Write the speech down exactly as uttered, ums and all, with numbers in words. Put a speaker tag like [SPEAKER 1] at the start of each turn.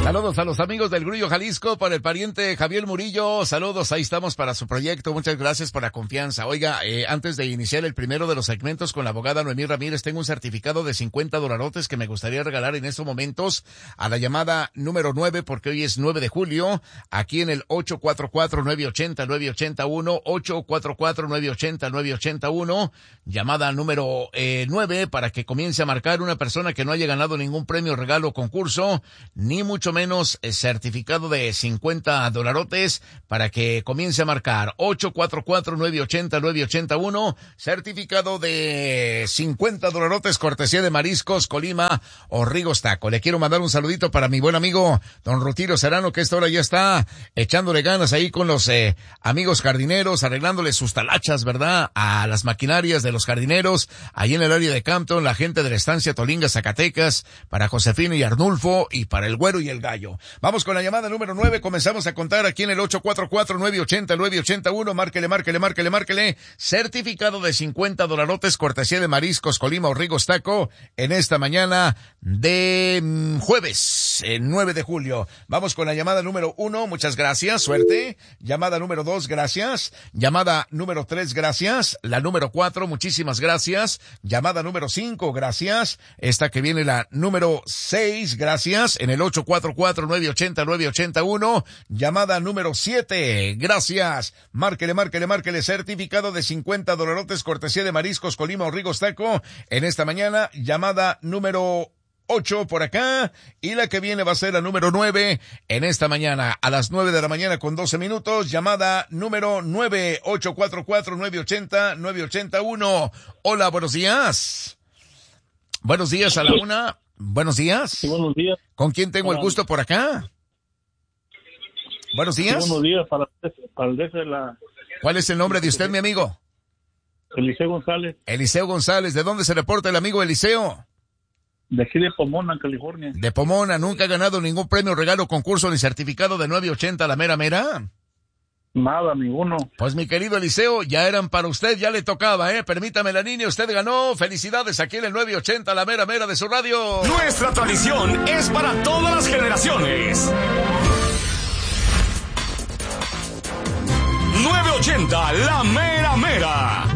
[SPEAKER 1] Saludos a los amigos del Grullo Jalisco, para el pariente Javier Murillo. Saludos, ahí estamos para su proyecto. Muchas gracias por la confianza. Oiga, eh, antes de iniciar el primero de los segmentos con la abogada Noemí Ramírez, tengo un certificado de cincuenta dolarotes que me gustaría regalar en estos momentos a la llamada número nueve, porque hoy es nueve de julio, aquí en el ocho cuatro cuatro, nueve ocho cero, nueve ocho cero uno, ocho cuatro cuatro, nueve ocho cero, nueve ocho cero uno, llamada número eh, nueve, para que comience a marcar una persona que no haya ganado ningún premio, regalo, concurso, ni mucho menos eh, certificado de cincuenta dolarotes, para que comience a marcar ocho cuatro cuatro, nueve ocho cero, nueve ocho cero uno, certificado de cincuenta dolarotes, cortesía de Mariscos Colima o Rigos Taco. Le quiero mandar un saludito para mi buen amigo don Rutilio Serrano, que a esta hora ya está echándole ganas ahí con los eh, amigos jardineros, arreglándole sus talachas, ¿verdad?, a las maquinarias de los jardineros, ahí en el área de Campton, la gente de la estancia Tolinga, Zacatecas, para Josefino y Arnulfo, y para el Güero y el Gallo. Vamos con la llamada número nueve, comenzamos a contar aquí en el ocho cuatro cuatro, nueve ocho cero, nueve ocho cero uno, márquele, márquele, márquele, márquele, certificado de cincuenta dolarotes, cortesía de Mariscos Colima o Rigos Taco, en esta mañana de mm, jueves, eh, nueve de julio. Vamos con la llamada número uno, muchas gracias, suerte. Llamada número dos, gracias. Llamada número tres, gracias. La número cuatro, muchísimas gracias. Llamada número cinco, gracias. Esta que viene, la número seis, gracias. En el ocho cuatro cuatro, nueve ocho cero, nueve ocho cero uno. Llamada número siete, gracias. Márquele, márquele, márquele, certificado de cincuenta dolarotes, cortesía de Mariscos Colima o Rigos Taco, en esta mañana. Llamada número ocho por acá, y la que viene va a ser la número nueve en esta mañana, a las nueve de la mañana con doce minutos, llamada número nueve, ocho cuatro cuatro, nueve ocho cero, nueve ocho cero uno. Hola, buenos días. Buenos días a la una. Buenos días.
[SPEAKER 2] Sí, buenos días.
[SPEAKER 1] ¿Con quién tengo el gusto por acá? Buenos días.
[SPEAKER 2] Sí, buenos días, para, para el de la...
[SPEAKER 1] ¿Cuál es el nombre de usted, mi amigo?
[SPEAKER 2] Eliseo González.
[SPEAKER 1] Eliseo González, ¿de dónde se reporta el amigo Eliseo?
[SPEAKER 2] De aquí de Pomona, California.
[SPEAKER 1] De Pomona, ¿nunca ha ganado ningún premio, regalo, concurso ni certificado de nueve ochenta a la mera mera?
[SPEAKER 2] Nada, ninguno.
[SPEAKER 1] Pues mi querido Eliseo, ya eran para usted, ya le tocaba, ¿eh? Permítame la niña, usted ganó. Felicidades aquí en el nueve ochenta, la mera mera de su radio.
[SPEAKER 3] Nuestra tradición es para todas las generaciones. nueve ochenta, la mera mera.